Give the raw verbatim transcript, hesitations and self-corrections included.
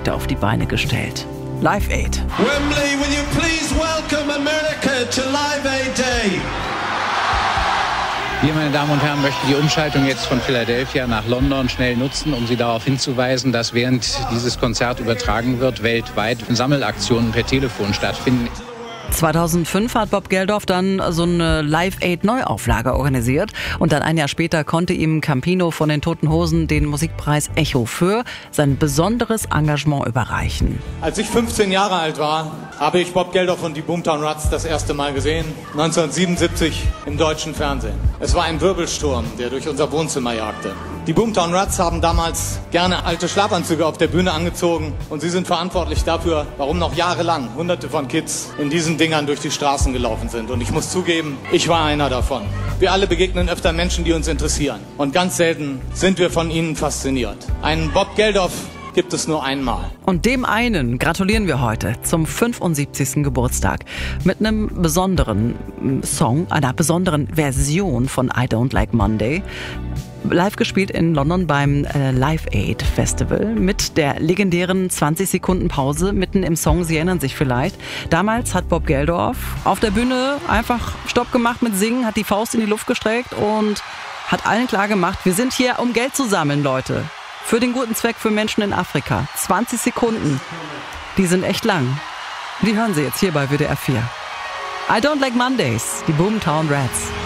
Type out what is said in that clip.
Projekte auf die Beine gestellt. Live Aid. Wembley, will you please welcome America to Live Aid Day? Wir, meine Damen und Herren, möchten die Umschaltung jetzt von Philadelphia nach London schnell nutzen, um Sie darauf hinzuweisen, dass während dieses Konzert übertragen wird, weltweit Sammelaktionen per Telefon stattfinden. zweitausendfünf hat Bob Geldof dann so eine Live-Aid-Neuauflage organisiert und dann ein Jahr später konnte ihm Campino von den Toten Hosen den Musikpreis Echo für sein besonderes Engagement überreichen. Als ich fünfzehn Jahre alt war, habe ich Bob Geldof und die Boomtown Rats das erste Mal gesehen, neunzehnhundertsiebenundsiebzig im deutschen Fernsehen. Es war ein Wirbelsturm, der durch unser Wohnzimmer jagte. Die Boomtown Rats haben damals gerne alte Schlafanzüge auf der Bühne angezogen und sie sind verantwortlich dafür, warum noch jahrelang Hunderte von Kids in diesen Dingern durch die Straßen gelaufen sind. Und ich muss zugeben, ich war einer davon. Wir alle begegnen öfter Menschen, die uns interessieren. Und ganz selten sind wir von ihnen fasziniert. Einen Bob Geldof gibt es nur einmal. Und dem einen gratulieren wir heute zum fünfundsiebzigsten Geburtstag mit einem besonderen Song, einer besonderen Version von I Don't Like Monday. Live gespielt in London beim äh, Live Aid Festival mit der legendären zwanzig Sekunden Pause mitten im Song. Sie erinnern sich vielleicht. Damals hat Bob Geldof auf der Bühne einfach Stopp gemacht mit Singen, hat die Faust in die Luft gestreckt und hat allen klar gemacht, wir sind hier, um Geld zu sammeln, Leute. Für den guten Zweck für Menschen in Afrika. zwanzig Sekunden. Die sind echt lang. Die hören Sie jetzt hier bei W D R vier. I Don't Like Mondays, die Boomtown Rats.